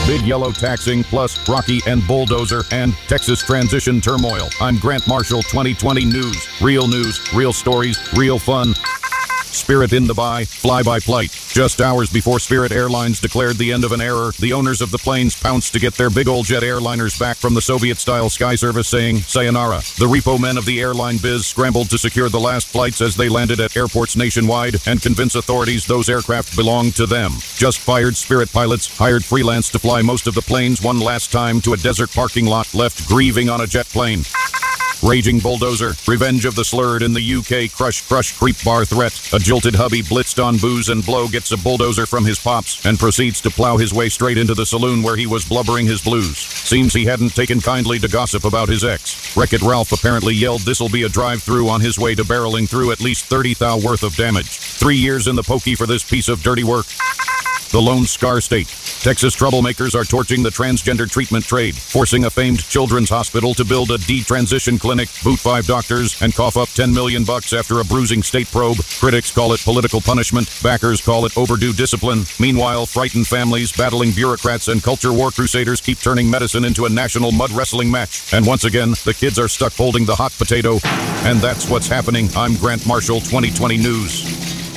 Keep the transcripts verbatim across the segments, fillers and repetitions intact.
Big Yellow taxing plus Rocky and Bulldozer and Texas transition turmoil. I'm Grant Marshall, twenty twenty News. Real news, real stories, real fun. Spirit in Dubai, fly-by-flight. Just hours before Spirit Airlines declared the end of an era, the owners of the planes pounced to get their big old jet airliners back from the Soviet-style sky service, saying, sayonara. The repo men of the airline biz scrambled to secure the last flights as they landed at airports nationwide and convince authorities those aircraft belonged to them. Just fired Spirit pilots, hired freelance to fly most of the planes one last time to a desert parking lot, left grieving on a jet plane. Raging Bulldozer, revenge of the slurred in the U K, crush, crush, creep bar threat. A jilted hubby blitzed on booze and blow gets a bulldozer from his pops and proceeds to plow his way straight into the saloon where he was blubbering his blues. Seems he hadn't taken kindly to gossip about his ex. Wreck-It Ralph apparently yelled this'll be a drive-through on his way to barreling through at least thirty thou worth of damage. Three years in the pokey for this piece of dirty work. The Lone Star State. Texas troublemakers are torching the transgender treatment trade, forcing a famed children's hospital to build a detransition clinic, boot five doctors, and cough up ten million bucks after a bruising state probe. Critics call it political punishment. Backers call it overdue discipline. Meanwhile, frightened families, battling bureaucrats, and culture war crusaders keep turning medicine into a national mud wrestling match. And once again, the kids are stuck holding the hot potato. And that's what's happening. I'm Grant Marshall, twenty twenty News.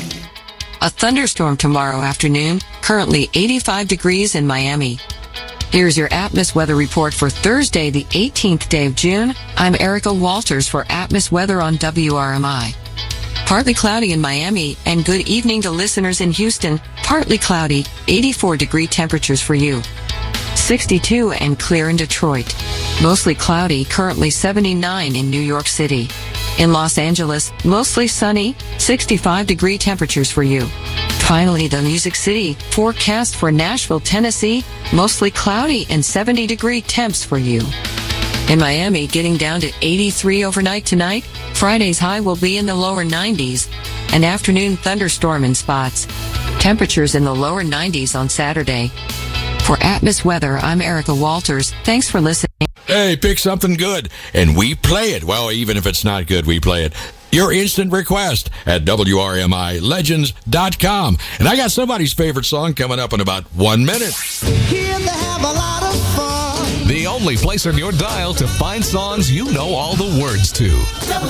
A thunderstorm tomorrow afternoon, currently eighty-five degrees in Miami. Here's your Atmos weather report for Thursday, the eighteenth day of June. I'm Erica Walters for Atmos weather on W R M I. Partly cloudy in Miami, and good evening to listeners in Houston. Partly cloudy, eighty-four degree temperatures for you. sixty-two and clear in Detroit. Mostly cloudy, currently seventy-nine in New York City. In Los Angeles, mostly sunny, sixty-five degree temperatures for you. Finally, the Music City, forecast for Nashville, Tennessee, mostly cloudy and seventy degree temps for you. In Miami, getting down to eighty-three overnight tonight. Friday's high will be in the lower nineties. An afternoon thunderstorm in spots. Temperatures in the lower nineties on Saturday. For Atmos Weather, I'm Erica Walters. Thanks for listening. Hey, pick something good, and we play it. Well, even if it's not good, we play it. Your instant request at W R M I legends dot com. And I got somebody's favorite song coming up in about one minute. Here they have a lot of fun. The only place on your dial to find songs you know all the words to.